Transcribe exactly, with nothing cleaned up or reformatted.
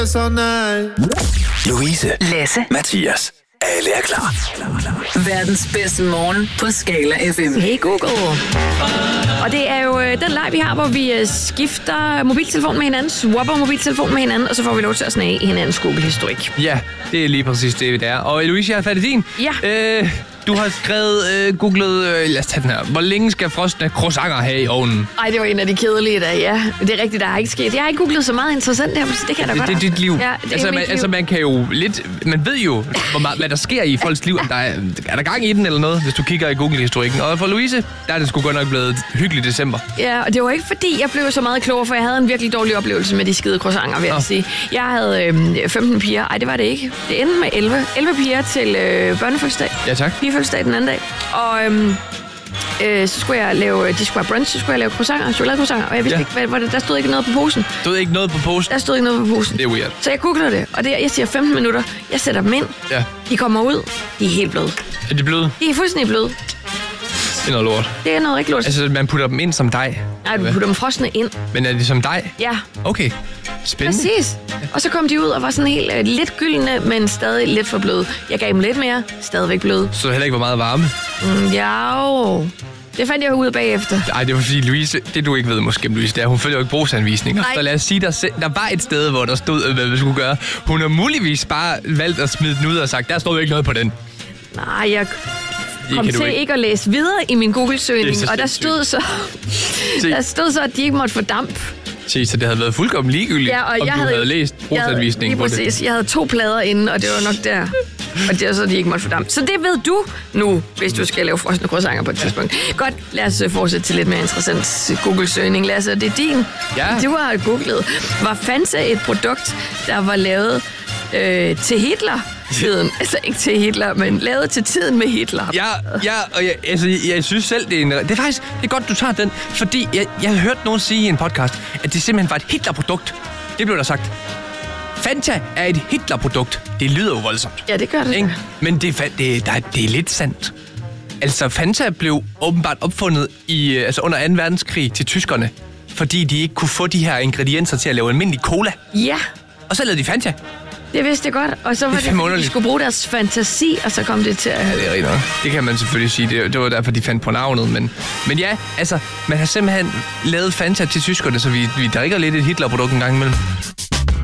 Louise, Lasse, Mathias. Alle er klar. verdens bedste morgen på Skala F M. Hey Google. Og det er jo øh, den leg, vi har, hvor vi øh, skifter mobiltelefon med hinanden, swapper mobiltelefon med hinanden, og så får vi lov til at snage hinandens Google-historik. Ja, det er lige præcis det, det er. Og Louise, jeg har fat i din. Ja. Øh, du har skrevet, øh, googlet, øh, lad os tage den her. Hvor længe skal frosne croissanter have i ovnen? Ej, det var en af de kedelige dage, ja. Det er rigtigt, der har ikke sket. Jeg har ikke googlet så meget interessant her, det kan jeg da Det, godt. det er dit liv. Ja, det er altså, mit man, liv. altså, man kan jo lidt... Man ved jo, hvor meget, hvad der sker i folks liv. Der er, er der gang i den eller noget, hvis du kigger i Google-historikken. Og for Louise, der er det sgu godt nok blevet hyggelig december. Ja, og det var ikke fordi, jeg blev så meget klogere, for jeg havde en virkelig dårlig oplevelse med de skide croissanter, vil jeg Nå. sige. Jeg havde øh, femten piger. Ej, det var det ikke. Det endte med elleve. elleve piger til øh, børnefødselsdag. Ja, tak. Pigefødselsdag den anden dag. Og øhm, øh, så skulle jeg lave, de skulle have brunch, så skulle jeg lave croissanter, chokoladecroissanter, og jeg vidste Ja. ikke, hvad, hvad det, der stod ikke noget på posen. Du ved ikke noget på posten. Der stod ikke noget på posen. Det er weird. Så jeg googler det, og det, jeg siger femten minutter. Jeg sætter dem ind. Ja. De kommer ud. De er helt bløde. Er de bløde? De er fuldstændig bløde. Det er noget lort. Det er noget rigtig lort. Altså, man putter dem ind som dej. Nej, du putter dem frosne ind. Men er de som dej? Ja, Okay. Spændende. præcis. Og så kom de ud og var sådan helt øh, lidt gyldne, men stadig lidt for bløde. Jeg gav dem lidt mere, stadigvæk bløde. Så heller ikke var meget varme. Mm, ja, jo. Det fandt jeg ud af bagefter. Ej, det var fordi Louise, det du ikke ved måske om Louise, det er, hun følger jo ikke brugsanvisninger. Nej. Så lad os sige, der, se- der var et sted, hvor der stod, hvad vi skulle gøre. Hun har muligvis bare valgt at smide den ud og sagt, der stod ikke noget på den. Nej, jeg Det kom kan du til ikke. ikke at læse videre i min Det Google-søgning, er så og der sindssygt. stod så, Se. der stod så, at de ikke måtte få damp. Se, så det havde været fuldkommen ligegyldigt, Ja, og om jeg du havde, havde læst jeg havde, brugsanvisningen lige på det. præcis. Jeg havde to plader inde, og det var nok der. Og det er så, de ikke måtte få damp. Så det ved du nu, hvis du skal lave frosne croissanter på et tidspunkt. Godt, lad os øh, fortsætte til lidt mere interessant Google-søgning. Lasse, det er din. Ja. Du har googlet. Var Fanta et produkt, der var lavet øh, til Hitler? Tiden. Altså ikke til Hitler, men lavet til tiden med Hitler. Ja, ja, og jeg, altså, jeg, jeg synes selv, det er en... Det er faktisk det er godt, du tager den, fordi jeg, jeg har hørt nogen sige i en podcast, at det simpelthen var et Hitler-produkt. Det blev der sagt. Fanta er et Hitler-produkt. Det lyder jo voldsomt. Ja, det gør det. Ikke? Men det, er fa- det, der, er- det er lidt sandt. Altså, Fanta blev åbenbart opfundet i, øh, altså under anden verdenskrig til tyskerne, fordi de ikke kunne få de her ingredienser til at lave almindelig cola. Ja, Og så lavede de Fanta. det vidste jeg godt. Og så var Det er det, fandme fordi de underligt. skulle bruge deres fantasi, og så kom det til at... Ja, det er rigtigt nok. Det kan man selvfølgelig sige. Det, det var derfor, de fandt på navnet. Men, men ja, altså, man har simpelthen lavet Fanta til tyskerne, så vi, vi drikker lidt et Hitler-produkt en gang imellem.